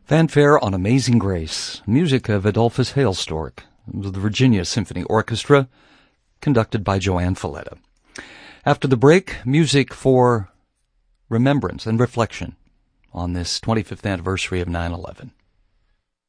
Fanfare on Amazing Grace, music of Adolphus Hailstork, of the Virginia Symphony Orchestra, conducted by Joanne Falletta. After the break, music for remembrance and reflection on this 25th anniversary of 9/11.